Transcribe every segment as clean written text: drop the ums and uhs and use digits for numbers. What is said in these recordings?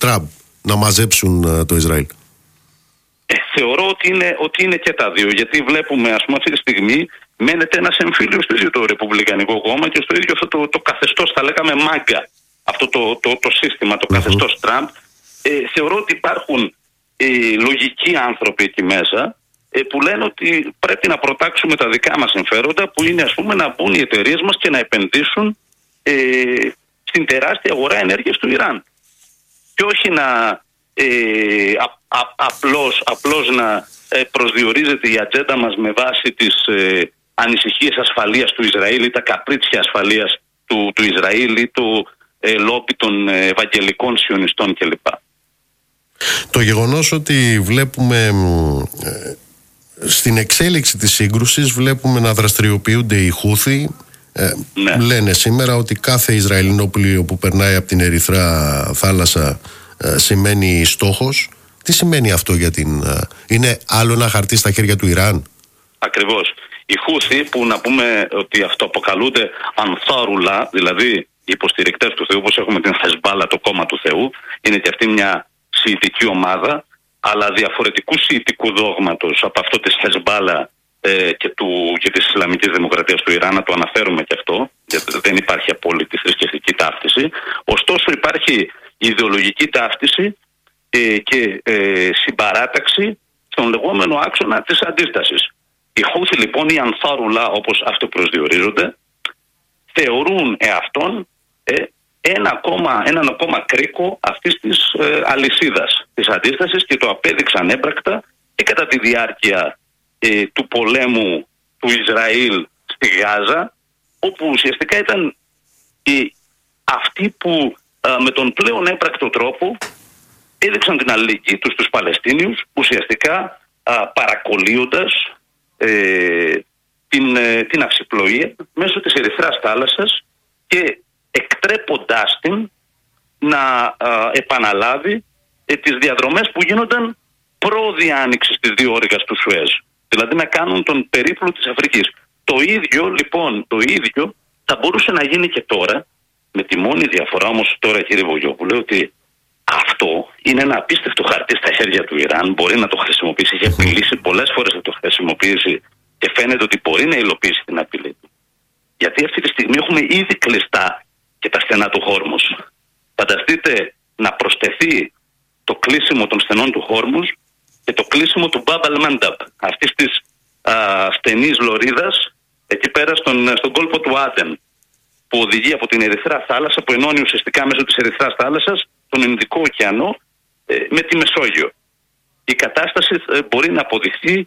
Τραμπ να μαζέψουν το Ισραήλ? Θεωρώ ότι είναι και τα δύο, γιατί βλέπουμε, ας πούμε, αυτή τη στιγμή μένεται ένας εμφύλιος στο ίδιο το Ρεπουμπλικανικό Κόμμα και στο ίδιο αυτό το καθεστώς, θα λέγαμε μάγκα, αυτό το σύστημα, το καθεστώς Τραμπ. Θεωρώ ότι υπάρχουν λογικοί άνθρωποι εκεί μέσα που λένε ότι πρέπει να προτάξουμε τα δικά μας συμφέροντα, που είναι, ας πούμε, να μπουν οι εταιρείες μας και να επενδύσουν στην τεράστια αγορά ενέργειας του Ιράν. Και όχι να απλώς να προσδιορίζεται η ατζέντα μας με βάση τις ανησυχίες ασφαλείας του Ισραήλ ή τα καπρίτσια ασφαλείας του Ισραήλ ή το λόμπι των ευαγγελικών σιωνιστών κλπ. Το γεγονός ότι βλέπουμε στην εξέλιξη της σύγκρουσης, βλέπουμε να δραστηριοποιούνται οι Χούθι, λένε σήμερα ότι κάθε Ισραηλινό πλοίο που περνάει από την Ερυθρά θάλασσα σημαίνει στόχος. Τι σημαίνει αυτό για είναι άλλο ένα χαρτί στα χέρια του Ιράν? Ακριβώς. Οι Χούθι, που να πούμε ότι αυτοαποκαλούνται Ανθάρουλα, δηλαδή οι υποστηρικτές του Θεού, όπως έχουμε την Χεσμπάλα, το κόμμα του Θεού, είναι και αυτή μια σιητική ομάδα, αλλά διαφορετικού σιητικού δόγματος από αυτό της Χεσμπάλα και της Ισλαμικής Δημοκρατίας του Ιράν, να το αναφέρουμε και αυτό, γιατί δεν υπάρχει απόλυτη θρησκευτική ταύτιση. Ωστόσο υπάρχει ιδεολογική ταύτιση και συμπαράταξη στον λεγόμενο άξονα της αντίστασης. Οι Χούθι λοιπόν, οι Ανθάρουλα όπως αυτοπροσδιορίζονται, θεωρούν εαυτόν έναν ακόμα κρίκο αυτής της αλυσίδας της αντίστασης και το απέδειξαν έμπρακτα και κατά τη διάρκεια του πολέμου του Ισραήλ στη Γάζα, όπου ουσιαστικά ήταν αυτοί που με τον πλέον έμπρακτο τρόπο έδειξαν την αλληλεγγύη τους στους Παλαιστίνιους, ουσιαστικά παρακολύοντας την αυσιπλοεία μέσω της Ερυθράς θάλασσας και εκτρέποντάς την να επαναλάβει τις διαδρομές που γίνονταν προ-διάνοιξης της διόρυγας του Σουέζ. Δηλαδή να κάνουν τον περίπλο της Αφρικής. Το ίδιο θα μπορούσε να γίνει και τώρα, με τη μόνη διαφορά όμως τώρα, κύριε Βογιόπουλε, ότι αυτό είναι ένα απίστευτο χαρτί στα χέρια του Ιράν. Μπορεί να το χρησιμοποιήσει, έχει απειλήσει πολλές φορές να το χρησιμοποιήσει και φαίνεται ότι μπορεί να υλοποιήσει την απειλή του. Γιατί αυτή τη στιγμή έχουμε ήδη κλειστά και τα στενά του Χόρμουζ. Φανταστείτε να προσθεθεί το κλείσιμο των στενών του Χόρμουζ και το κλείσιμο του Μπαμπ αλ-Μάνταμπ, αυτής της στενής λωρίδας εκεί πέρα στον κόλπο του Άντεν, που οδηγεί από την Ερυθρά θάλασσα, που ενώνει ουσιαστικά μέσω της Ερυθράς θάλασσας τον Ινδικό ωκεανό με τη Μεσόγειο. Η κατάσταση μπορεί να αποδειχθεί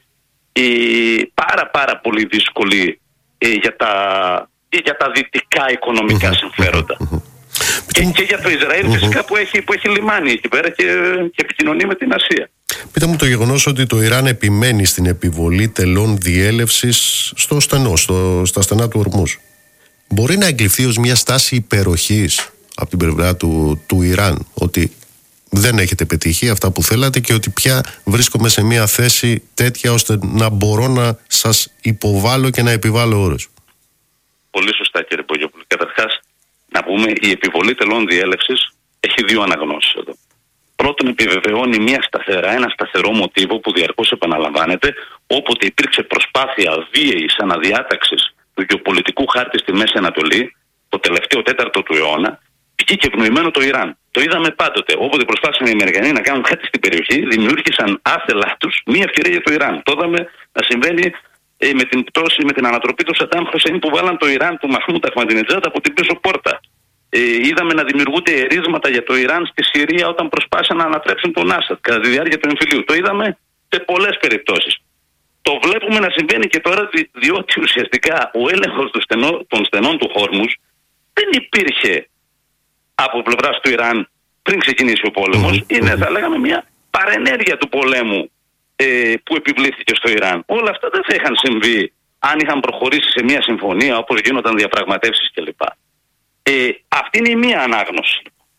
πάρα πολύ δύσκολη για τα δυτικά οικονομικά συμφέροντα. Και για το Ισραήλ φυσικά που έχει λιμάνι εκεί πέρα και επικοινωνεί με την Ασία. Πείτε μου το γεγονός ότι το Ιράν επιμένει στην επιβολή τελών διέλευσης στα στενά του Ορμούζ. Μπορεί να εγκλειφθεί ως μια στάση υπεροχής από την πλευρά του Ιράν, ότι δεν έχετε πετύχει αυτά που θέλατε και ότι πια βρίσκομαι σε μια θέση τέτοια ώστε να μπορώ να σας υποβάλω και να επιβάλλω όρους? Πολύ σωστά, κύριε Πογιόπουλο. Καταρχάς, να πούμε, η επιβολή τελών διέλευσης έχει δύο αναγνώσεις εδώ. Πρώτον, επιβεβαιώνει ένα σταθερό μοτίβο που διαρκώς επαναλαμβάνεται, όποτε υπήρξε προσπάθεια βίαιης αναδιάταξης του γεωπολιτικού χάρτη στη Μέση Ανατολή, το τελευταίο τέταρτο του αιώνα, βγήκε ευνοημένο το Ιράν. Το είδαμε πάντοτε. Όποτε προσπάθησαν οι Αμερικανοί να κάνουν κάτι στην περιοχή, δημιούργησαν άθελά τους μία ευκαιρία για το Ιράν. Το είδαμε να συμβαίνει με την πτώση, με την ανατροπή του Σαντάμ Χουσέιν, που βάλαν το Ιράν του Μαχμούντ Αχμαντινετζάντ από την πίσω πόρτα. Είδαμε να δημιουργούνται ερίσματα για το Ιράν στη Συρία όταν προσπάθησαν να ανατρέψουν τον Άσαντ κατά τη διάρκεια του εμφυλίου. Το είδαμε σε πολλές περιπτώσεις. Το βλέπουμε να συμβαίνει και τώρα, διότι ουσιαστικά ο έλεγχος των στενών του Χόρμουζ δεν υπήρχε από πλευράς του Ιράν πριν ξεκινήσει ο πόλεμος. Είναι, θα λέγαμε, μια παρενέργεια του πολέμου που επιβλήθηκε στο Ιράν. Όλα αυτά δεν θα είχαν συμβεί αν είχαν προχωρήσει σε μια συμφωνία, όπως γίνονταν διαπραγματεύσεις κλπ. Αυτή είναι η μία ανάγνωση.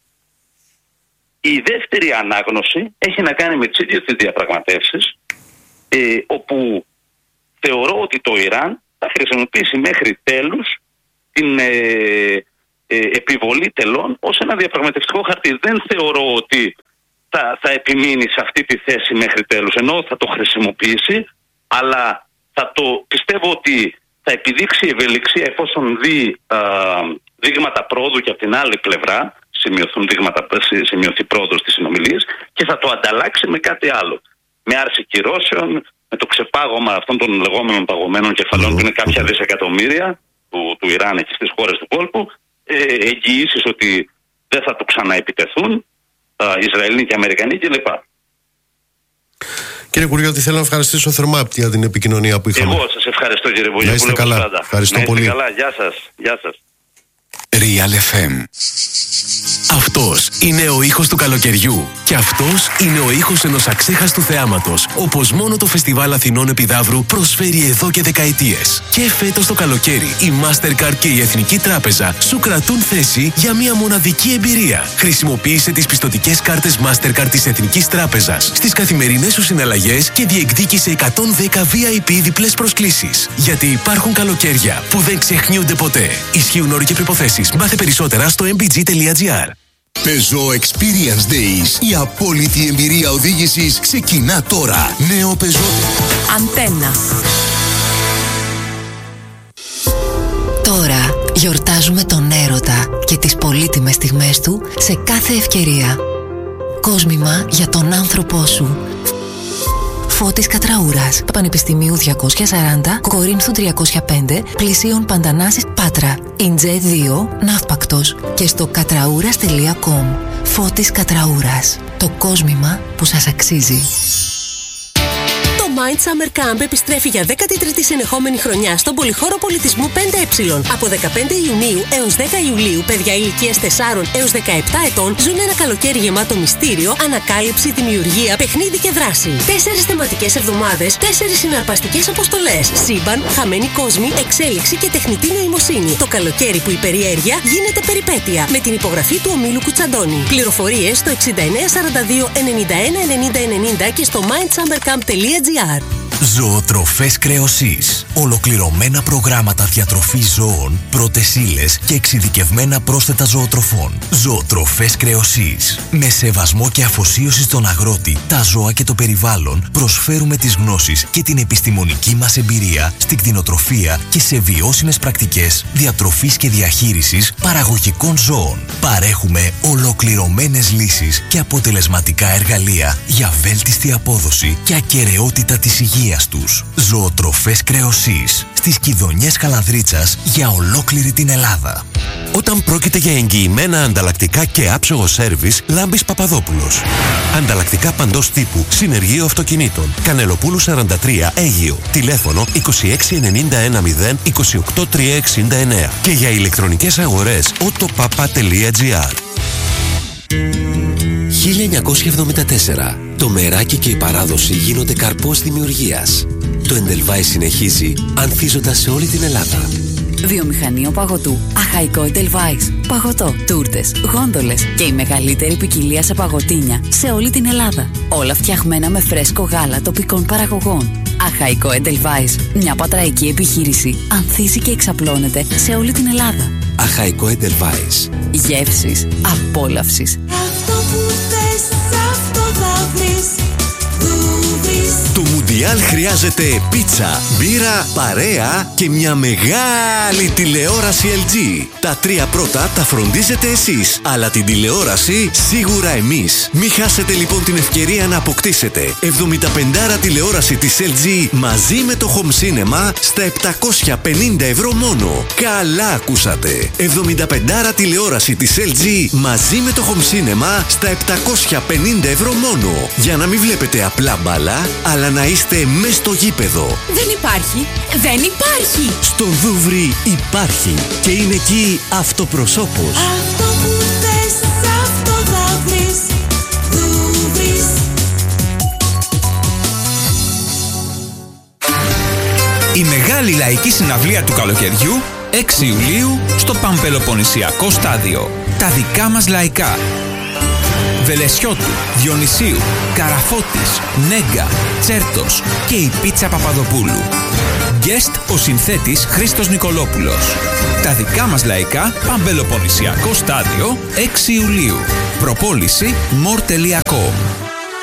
Η δεύτερη ανάγνωση έχει να κάνει με τις ίδιες τις διαπραγματεύσεις, όπου θεωρώ ότι το Ιράν θα χρησιμοποιήσει μέχρι τέλους την επιβολή τελών ως ένα διαπραγματευτικό χαρτί. Δεν θεωρώ ότι θα επιμείνει σε αυτή τη θέση μέχρι τέλους, ενώ θα το χρησιμοποιήσει, αλλά πιστεύω ότι θα επιδείξει ευελιξία εφόσον δει δείγματα πρόοδου και από την άλλη πλευρά, σημειωθεί πρόοδος στις συνομιλίες, και θα το ανταλλάξει με κάτι άλλο. Με άρση κυρώσεων, με το ξεπάγωμα αυτών των λεγόμενων παγωμένων κεφαλών, που είναι κάποια δισεκατομμύρια του Ιράν και στις χώρες του κόλπου, εγγυήσεις ότι δεν θα το ξαναεπιτεθούν Ισραηλοί και Αμερικανοί κλπ. Κύριε Κουριώτη, θέλω να ευχαριστήσω θερμά για την επικοινωνία που είχαμε. Εγώ σας ευχαριστώ, κύριε Βογιόπουλο. Να είστε καλά. Ευχαριστώ πολύ. Καλά. Γεια σας. Γεια σας. Real FM. Αυτός είναι ο ήχος του καλοκαιριού. Και αυτός είναι ο ήχος ενός αξέχαστου θεάματος, όπως μόνο το Φεστιβάλ Αθηνών Επιδαύρου προσφέρει εδώ και δεκαετίες. Και φέτος το καλοκαίρι η Mastercard και η Εθνική Τράπεζα σου κρατούν θέση για μια μοναδική εμπειρία. Χρησιμοποίησε τις πιστωτικές κάρτες Mastercard της Εθνικής Τράπεζας στις καθημερινές σου συναλλαγές και διεκδίκησε 110 VIP διπλές προσκλήσεις. Γιατί υπάρχουν καλοκαίρια που δεν ξεχνιούνται ποτέ. Ισχύουν όροι και προϋποθέσεις. Μάθε περισσότερα στο mbg.gr. Peugeot Experience Days. Η απόλυτη εμπειρία οδήγησης ξεκινά τώρα. Νέο Peugeot. Αντένα. Τώρα γιορτάζουμε τον έρωτα και τις πολύτιμες στιγμές του σε κάθε ευκαιρία. Κόσμημα για τον άνθρωπό σου. Φώτης Κατραούρας, Πανεπιστημίου 240, Κορίνθου 305, πλησίων Παντανάσης, Πάτρα. Ιντζέ 2, Ναύπακτος και στο κατραούρας.com. Φώτης Κατραούρας. Το κόσμημα που σας αξίζει. Το Mind Summer Camp επιστρέφει για 13η συνεχόμενη χρονιά στον Πολυχώρο Πολιτισμού 5Ε. Από 15 Ιουνίου έως 10 Ιουλίου, παιδιά ηλικίας 4 έως 17 ετών ζουν ένα καλοκαίρι γεμάτο μυστήριο, ανακάλυψη, δημιουργία, παιχνίδι και δράση. 4 θεματικές εβδομάδες, 4 συναρπαστικές αποστολές. Σύμπαν, χαμένοι κόσμοι, εξέλιξη και τεχνητή νοημοσύνη. Το καλοκαίρι που η περιέργεια γίνεται περιπέτεια. Με την υπογραφή του ομίλου Κουτσαντώνη. Πληροφορίες στο 6942 91 90 90 και στο mindsummercamp.gr. Ζωοτροφές Κρεοσής. Ολοκληρωμένα προγράμματα διατροφής ζώων, πρώτες ύλες και εξειδικευμένα πρόσθετα ζωοτροφών. Ζωοτροφές Κρεοσής. Με σεβασμό και αφοσίωση στον αγρότη, τα ζώα και το περιβάλλον, προσφέρουμε τις γνώσεις και την επιστημονική μας εμπειρία στην κτηνοτροφία και σε βιώσιμες πρακτικές διατροφής και διαχείρισης παραγωγικών ζώων. Παρέχουμε ολοκληρωμένες λύσεις και αποτελεσματικά εργαλεία για βέλτιστη απόδοση και ακεραιότητα της υγείας τους. Ζωοτροφές Κρεοσής. Στις Κιδωνιές Χαλανδρίτσας για ολόκληρη την Ελλάδα. Όταν πρόκειται για εγγυημένα ανταλλακτικά και άψογο σέρβις, Λάμπης Παπαδόπουλος. Ανταλλακτικά παντός τύπου, συνεργείο αυτοκινήτων. Κανελοπούλου 43, Αίγυο. Τηλέφωνο 26910 28369. Και για ηλεκτρονικές αγορές, autopapa.gr. 1974. Το μεράκι και η παράδοση γίνονται καρπός δημιουργίας. Το Edelweiss συνεχίζει ανθίζοντας σε όλη την Ελλάδα. Βιομηχανείο παγωτού. Αχαϊκό Edelweiss. Παγωτό, τούρτες, γόντολες και η μεγαλύτερη ποικιλία σε παγωτίνια σε όλη την Ελλάδα. Όλα φτιαγμένα με φρέσκο γάλα τοπικών παραγωγών. Αχαϊκό Edelweiss. Μια πατραϊκή επιχείρηση. Ανθίζει και εξαπλώνεται σε όλη την Ελλάδα. Αχαϊκό Edelweiss. Γεύσεις απόλαυσης. Αυτό που θες, αυτό θα βρεις. Το Μουντιάλ χρειάζεται πίτσα, μπύρα, παρέα και μια μεγάλη τηλεόραση LG. Τα 3 πρώτα τα φροντίζετε εσείς, αλλά την τηλεόραση σίγουρα εμείς. Μην χάσετε λοιπόν την ευκαιρία να αποκτήσετε 75 τηλεόραση της LG μαζί με το Home Cinema στα 750 ευρώ μόνο. Καλά ακούσατε! 75 τηλεόραση της LG μαζί με το Home Cinema στα 750 ευρώ μόνο. Για να μην βλέπετε απλά μπάλα, αλλά να είστε μες στο γήπεδο. Δεν υπάρχει! Δεν υπάρχει! Στον Δούβρι υπάρχει και είναι εκεί αυτοπροσώπος. Αυτό που θες, αυτό θα βρεις. Δούβρις. Η μεγάλη λαϊκή συναυλία του καλοκαιριού 6 Ιουλίου στο Παμπελοποννησιακό Στάδιο. Τα δικά μας λαϊκά. Βελεσιώτου, Διονυσίου, Καραφώτης, Νέγκα, Τσέρτος και η Πίτσα Παπαδοπούλου. Guest ο συνθέτης Χρήστος Νικολόπουλος. Τα δικά μας λαϊκά, Παμπελοποννησιακό Στάδιο, 6 Ιουλίου. Προπόληση more.com.